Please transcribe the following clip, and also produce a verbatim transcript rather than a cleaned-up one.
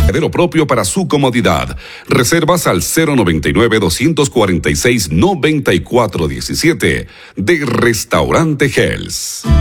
parqueadero propio para su comodidad. Reservas al cero noventa y nueve, doscientos cuarenta y seis, noventa y cuatro diecisiete de Restaurante Hells.